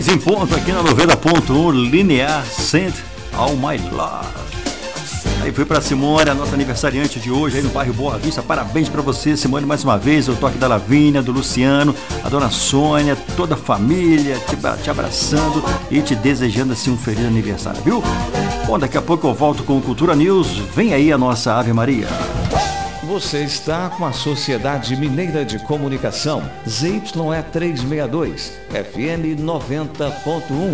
Em ponto aqui na 90.1 Linear Send All My Love. Aí foi pra Simone, a nossa aniversariante de hoje aí no bairro Boa Vista. Parabéns pra você, Simone, mais uma vez. O toque da Lavínia, do Luciano, a dona Sônia, toda a família te abraçando e te desejando assim um feliz aniversário, viu? Bom, daqui a pouco eu volto com o Cultura News. Vem aí a nossa Ave Maria. Você está com a Sociedade Mineira de Comunicação, ZYE 362, FM 90.1.